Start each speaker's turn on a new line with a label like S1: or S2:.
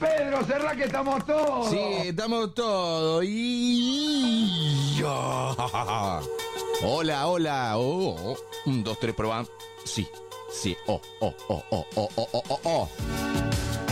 S1: Pedro, cerrá que estamos todos.
S2: Sí, estamos todos. Hola, hola. Un, dos, tres, probando. Sí, sí. Oh.